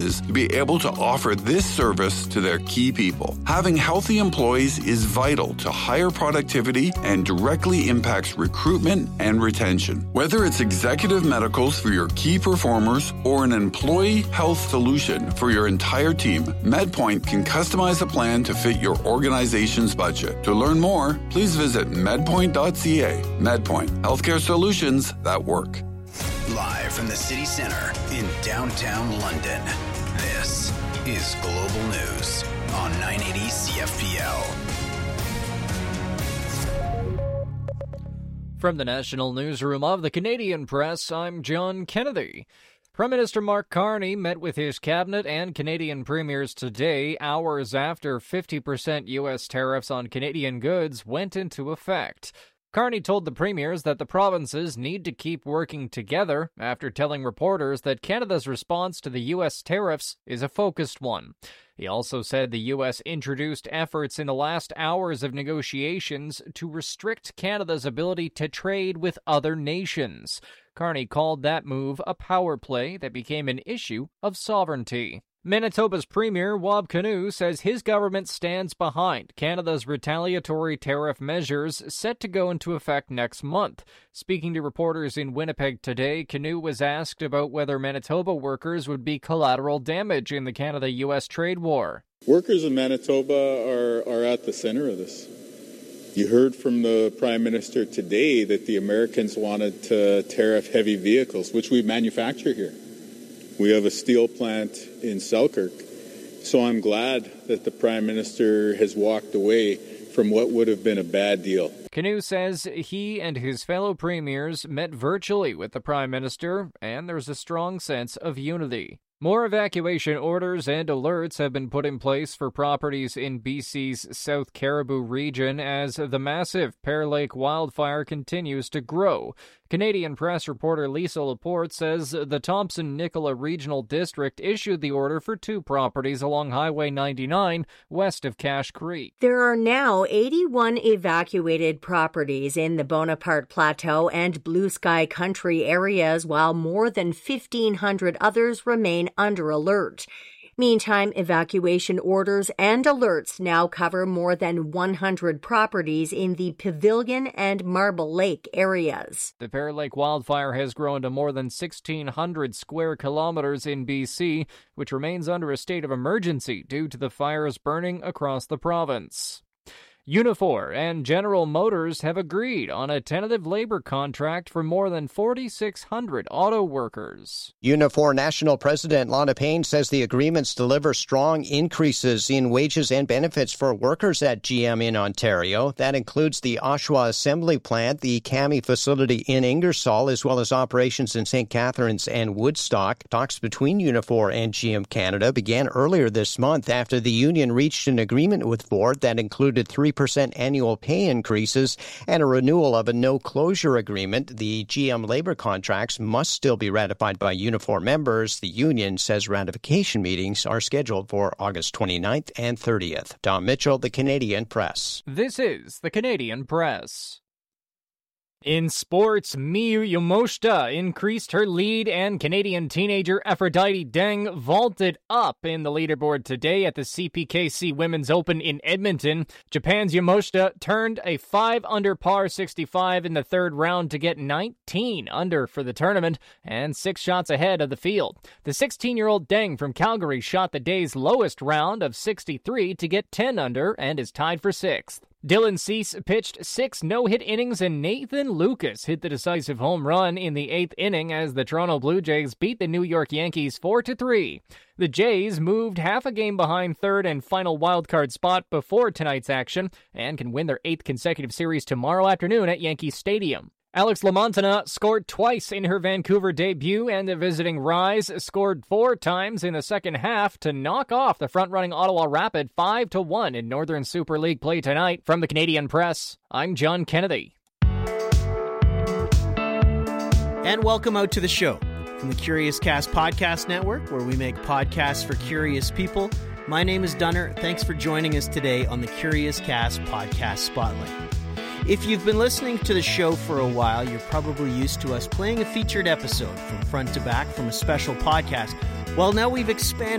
businesses to be able to offer this service to their key people. Having healthy employees is vital to higher productivity and directly impacts recruitment and retention. Whether it's executive medicals for your key performers or an employee health solution for your entire team, MedPoint can customize a plan to fit your organization's budget. To learn more, please visit medpoint.ca. MedPoint, healthcare solutions that work. Live from the city center in downtown London, this is Global News on 980 CFPL. From the National Newsroom of the Canadian Press, I'm John Kennedy. Prime Minister Mark Carney met with his cabinet and Canadian premiers today, hours after 50% U.S. tariffs on Canadian goods went into effect. Carney told the premiers that the provinces need to keep working together after telling reporters that Canada's response to the U.S. tariffs is a focused one. He also said the U.S. introduced efforts in the last hours of negotiations to restrict Canada's ability to trade with other nations. Carney called that move a power play that became an issue of sovereignty. Manitoba's Premier Wab Kinew says his government stands behind Canada's retaliatory tariff measures set to go into effect next month. Speaking to reporters in Winnipeg today, Kinew was asked about whether Manitoba workers would be collateral damage in the Canada-U.S. trade war. Workers in Manitoba are at the center of this. You heard from the Prime Minister today that the Americans wanted to tariff heavy vehicles, which we manufacture here. We have a steel plant in Selkirk, so I'm glad that the Prime Minister has walked away from what would have been a bad deal. Kinew says he and his fellow premiers met virtually with the Prime Minister, and there's a strong sense of unity. More evacuation orders and alerts have been put in place for properties in BC's South Caribou region as the massive Pear Lake wildfire continues to grow. Canadian Press reporter Lisa Laporte says the Thompson-Nicola Regional District issued the order for 2 properties along Highway 99 west of Cache Creek. There are now 81 evacuated properties in the Bonaparte Plateau and Blue Sky Country areas, while more than 1,500 others remain under alert. Meantime, evacuation orders and alerts now cover more than 100 properties in the Pavilion and Marble Lake areas. The Pear Lake wildfire has grown to more than 1,600 square kilometers in BC, which remains under a state of emergency due to the fires burning across the province. Unifor and General Motors have agreed on a tentative labor contract for more than 4,600 auto workers. Unifor National President Lana Payne says the agreements deliver strong increases in wages and benefits for workers at GM in Ontario. That includes the Oshawa Assembly Plant, the CAMI facility in Ingersoll, as well as operations in St. Catharines and Woodstock. Talks between Unifor and GM Canada began earlier this month after the union reached an agreement with Ford that included 3% annual pay increases and a renewal of a no-closure agreement. The GM labor contracts must still be ratified by Unifor members. The union says ratification meetings are scheduled for August 29th and 30th. Tom Mitchell, The Canadian Press. This is The Canadian Press. In sports, Miyu Yomoshita increased her lead and Canadian teenager Aphrodite Deng vaulted up in the leaderboard today at the CPKC Women's Open in Edmonton. Japan's Yomoshita turned a 5-under par 65 in the third round to get 19 under for the tournament and 6 shots ahead of the field. The 16-year-old Deng from Calgary shot the day's lowest round of 63 to get 10 under and is tied for 6th. Dylan Cease pitched 6 no-hit innings and Nathan Lucas hit the decisive home run in the 8th inning as the Toronto Blue Jays beat the New York Yankees 4-3. The Jays moved half a game behind third and final wildcard spot before tonight's action and can win their 8th consecutive series tomorrow afternoon at Yankee Stadium. Alex Lamontana scored twice in her Vancouver debut, and the visiting Rise scored 4 times in the second half to knock off the front-running Ottawa Rapid 5-1 in Northern Super League play tonight. From the Canadian Press, I'm John Kennedy. And welcome out to the show from the Curious Cast Podcast Network, where we make podcasts for curious people. My name is Dunner. Thanks for joining us today on the Curious Cast Podcast Spotlight. If you've been listening to the show for a while, you're probably used to us playing a featured episode from front to back from a special podcast. Well, now we've expanded